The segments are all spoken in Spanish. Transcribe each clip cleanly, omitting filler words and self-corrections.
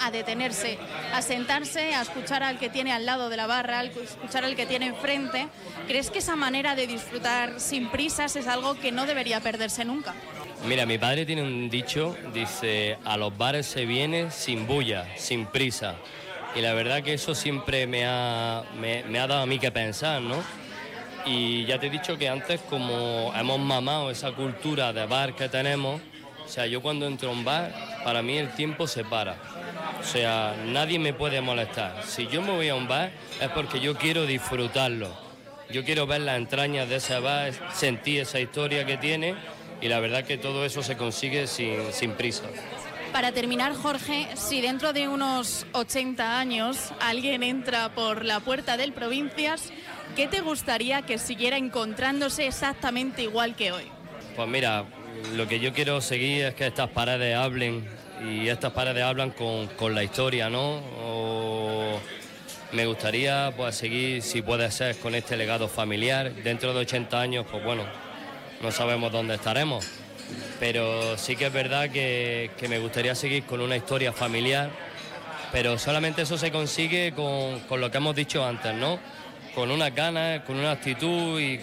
a detenerse, a sentarse, a escuchar al que tiene al lado de la barra, a escuchar al que tiene enfrente. ¿Crees que esa manera de disfrutar sin prisas es algo que no debería perderse nunca? Mira, mi padre tiene un dicho, dice, a los bares se viene sin bulla, sin prisa. Y la verdad que eso siempre me ha dado a mí que pensar, ¿no? Y ya te he dicho que antes, como hemos mamado esa cultura de bar que tenemos, o sea, yo cuando entro a un bar, para mí el tiempo se para. O sea, nadie me puede molestar. Si yo me voy a un bar es porque yo quiero disfrutarlo. Yo quiero ver las entrañas de ese bar, sentir esa historia que tiene, y la verdad que todo eso se consigue sin prisa. Para terminar, Jorge, si dentro de unos 80 años alguien entra por la puerta del Provincias, ¿qué te gustaría que siguiera encontrándose exactamente igual que hoy? Pues mira, lo que yo quiero seguir es que estas paredes hablen, y estas paredes hablan con la historia, ¿no? O me gustaría pues seguir, si puede ser, con este legado familiar. Dentro de 80 años, pues bueno, no sabemos dónde estaremos, pero sí que es verdad que me gustaría seguir con una historia familiar, pero solamente eso se consigue con lo que hemos dicho antes, ¿no? Con unas ganas, con una actitud y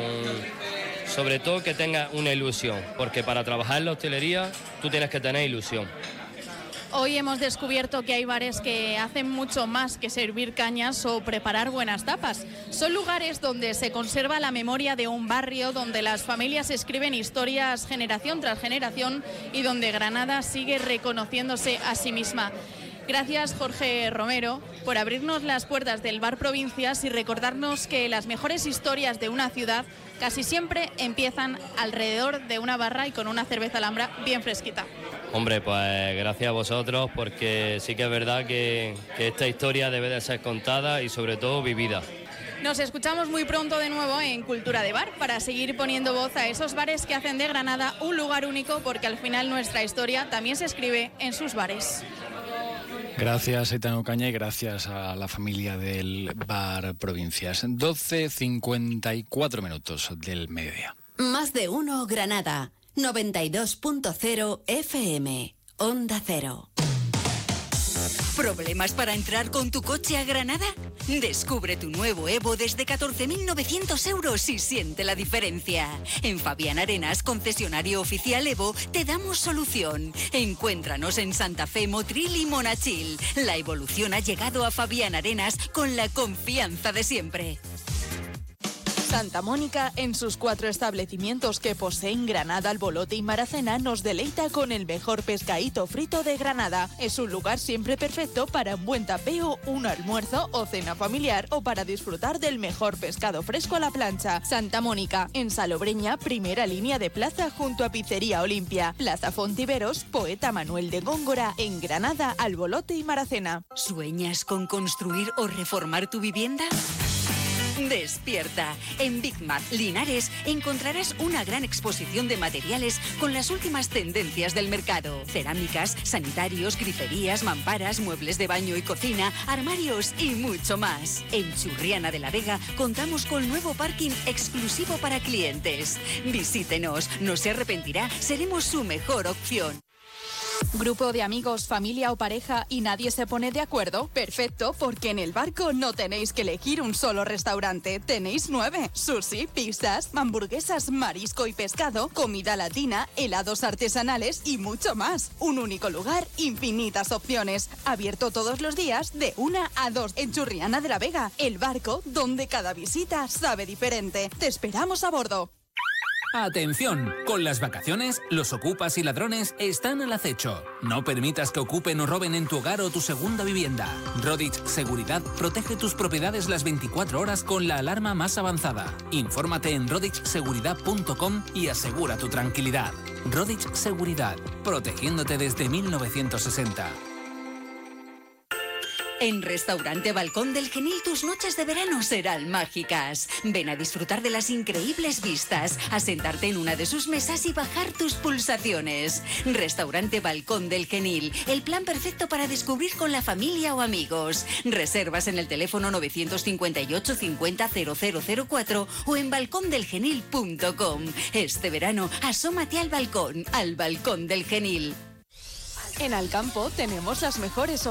sobre todo que tengas una ilusión, porque para trabajar en la hostelería tú tienes que tener ilusión. Hoy hemos descubierto que hay bares que hacen mucho más que servir cañas o preparar buenas tapas. Son lugares donde se conserva la memoria de un barrio, donde las familias escriben historias generación tras generación y donde Granada sigue reconociéndose a sí misma. Gracias, Jorge Romero, por abrirnos las puertas del Bar Provincias y recordarnos que las mejores historias de una ciudad casi siempre empiezan alrededor de una barra y con una cerveza Alhambra bien fresquita. Hombre, pues gracias a vosotros, porque sí que es verdad que esta historia debe de ser contada y sobre todo vivida. Nos escuchamos muy pronto de nuevo en Cultura de Bar para seguir poniendo voz a esos bares que hacen de Granada un lugar único, porque al final nuestra historia también se escribe en sus bares. Gracias, Aitana Ocaña, y gracias a la familia del Bar Provincias. 12:54 del mediodía. Más de uno Granada. 92.0 FM, Onda Cero. ¿Problemas para entrar con tu coche a Granada? Descubre tu nuevo Evo desde 14.900 euros y siente la diferencia. En Fabián Arenas, concesionario oficial Evo, te damos solución. Encuéntranos en Santa Fe, Motril y Monachil. La evolución ha llegado a Fabián Arenas con la confianza de siempre. Santa Mónica, en sus 4 establecimientos que poseen Granada, Albolote y Maracena, nos deleita con el mejor pescadito frito de Granada. Es un lugar siempre perfecto para un buen tapeo, un almuerzo o cena familiar, o para disfrutar del mejor pescado fresco a la plancha. Santa Mónica, en Salobreña, primera línea de plaza junto a Pizzería Olimpia. Plaza Fontiveros, Poeta Manuel de Góngora, en Granada, Albolote y Maracena. ¿Sueñas con construir o reformar tu vivienda? Despierta. En Big Mat Linares encontrarás una gran exposición de materiales con las últimas tendencias del mercado. Cerámicas, sanitarios, griferías, mamparas, muebles de baño y cocina, armarios y mucho más. En Churriana de la Vega contamos con nuevo parking exclusivo para clientes. Visítenos, no se arrepentirá, seremos su mejor opción. ¿Grupo de amigos, familia o pareja y nadie se pone de acuerdo? Perfecto, porque en El Barco no tenéis que elegir un solo restaurante, tenéis 9. Sushi, pizzas, hamburguesas, marisco y pescado, comida latina, helados artesanales y mucho más. Un único lugar, infinitas opciones. Abierto todos los días de 1 a 2 en Churriana de la Vega. El Barco, donde cada visita sabe diferente. Te esperamos a bordo. Atención, con las vacaciones, los ocupas y ladrones están al acecho. No permitas que ocupen o roben en tu hogar o tu segunda vivienda. Rodich Seguridad protege tus propiedades las 24 horas con la alarma más avanzada. Infórmate en rodichseguridad.com y asegura tu tranquilidad. Rodich Seguridad, protegiéndote desde 1960. En Restaurante Balcón del Genil tus noches de verano serán mágicas. Ven a disfrutar de las increíbles vistas, a sentarte en una de sus mesas y bajar tus pulsaciones. Restaurante Balcón del Genil, el plan perfecto para descubrir con la familia o amigos. Reservas en el teléfono 958 50 0004 o en balcondelgenil.com. Este verano asómate al balcón del Genil. En Alcampo tenemos las mejores